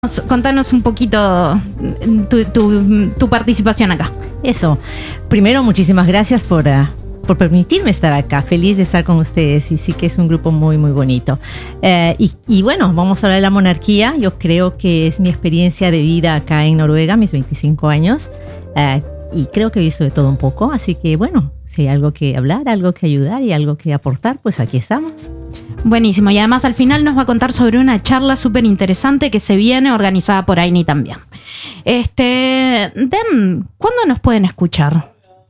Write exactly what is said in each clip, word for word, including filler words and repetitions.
Contanos un poquito tu, tu, tu participación acá. Eso. Primero, muchísimas gracias por, uh, por permitirme estar acá. Feliz de estar con ustedes y sí que es un grupo muy, muy bonito. Uh, y, y bueno, vamos a hablar de la monarquía. Yo creo que es mi experiencia de vida acá en Noruega, mis veinticinco años. Uh, y creo que he visto de todo un poco. Así que bueno, si hay algo que hablar, algo que ayudar y algo que aportar, pues aquí estamos. Buenísimo, y además al final nos va a contar sobre una charla súper interesante que se viene organizada por Aini también. Este, Den, ¿cuándo nos pueden escuchar?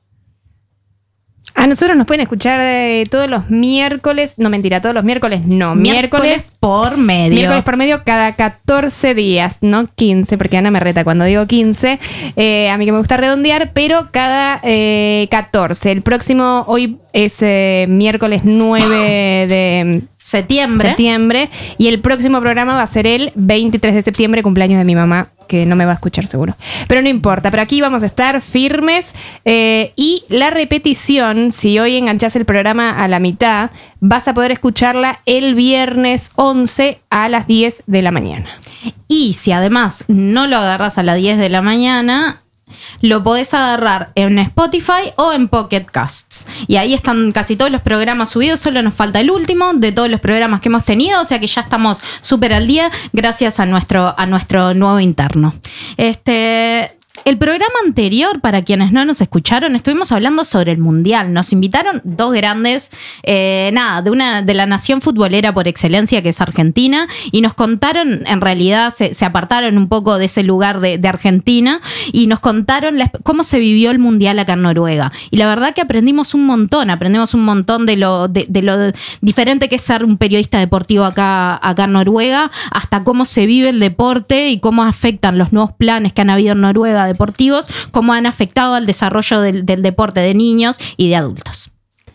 A nosotros nos pueden escuchar eh, todos los miércoles, no mentira, todos los miércoles no, miércoles, miércoles por medio. Miércoles por medio cada catorce días, no quince, porque Ana me reta cuando digo quince, eh, a mí que me gusta redondear, pero cada eh, catorce. El próximo, hoy es eh, miércoles nueve de septiembre. septiembre, y el próximo programa va a ser el veintitrés de septiembre, cumpleaños de mi mamá, que no me va a escuchar seguro. Pero no importa, pero aquí vamos a estar firmes. Eh, y la repetición, si hoy enganchás el programa a la mitad, vas a poder escucharla el viernes once a las diez de la mañana. Y si además no lo agarras a las diez de la mañana, lo podés agarrar en Spotify o en Pocket Casts. Y ahí están casi todos los programas subidos. Solo nos falta el último de todos los programas que hemos tenido. O sea que ya estamos súper al día gracias a nuestro, a nuestro nuevo interno. Este... El programa anterior, para quienes no nos escucharon, estuvimos hablando sobre el Mundial. Nos invitaron dos grandes, eh, nada, de una de la nación futbolera por excelencia, que es Argentina, y nos contaron, en realidad se, se apartaron un poco de ese lugar de, de Argentina, y nos contaron la, cómo se vivió el Mundial acá en Noruega. Y la verdad que aprendimos un montón, aprendimos un montón de lo, de, de lo diferente que es ser un periodista deportivo acá, acá en Noruega, hasta cómo se vive el deporte y cómo afectan los nuevos planes que han habido en Noruega deportivos, cómo han afectado al desarrollo del, del deporte de niños y de adultos.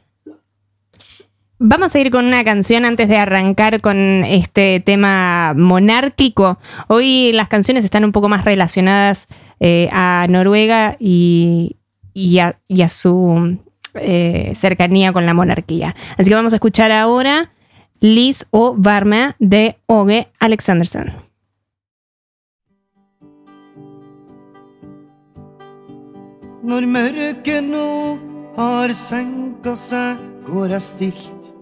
Vamos a ir con una canción antes de arrancar con este tema monárquico. Hoy las canciones están un poco más relacionadas eh, a Noruega y, y, a, y a su eh, cercanía con la monarquía. Así que vamos a escuchar ahora Lis o Varme de Åge Alexandersen. Når mørket nå har senket seg, går jeg stilt